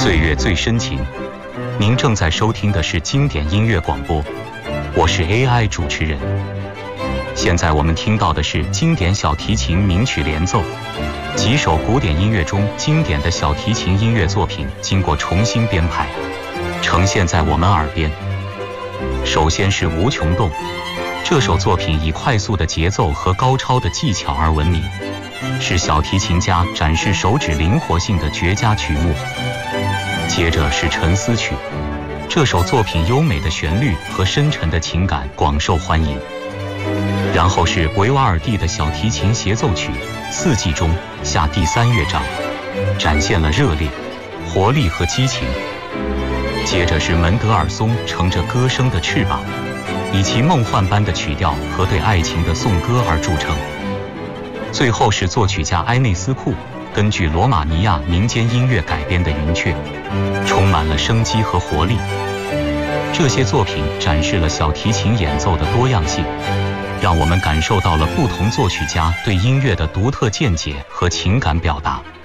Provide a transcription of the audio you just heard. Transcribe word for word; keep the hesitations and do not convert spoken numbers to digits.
岁月最深情，您正在收听的是经典音乐广播，我是 A I 主持人。现在我们听到的是经典小提琴名曲联奏，几首古典音乐中经典的小提琴音乐作品经过重新编排，呈现在我们耳边。首先是《无穷动》，这首作品以快速的节奏和高超的技巧而闻名，是小提琴家展示手指灵活性的绝佳曲目。接着是《沉思曲》，这首作品优美的旋律和深沉的情感广受欢迎。然后是维瓦尔第的小提琴协奏曲《四季中夏》第三乐章，展现了热烈、活力和激情。接着是门德尔松乘着歌声的翅膀，以其梦幻般的曲调和对爱情的颂歌而著称。最后是作曲家埃内斯库根据罗马尼亚民间音乐改编的《云雀》，充满了生机和活力。这些作品展示了小提琴演奏的多样性，让我们感受到了不同作曲家对音乐的独特见解和情感表达。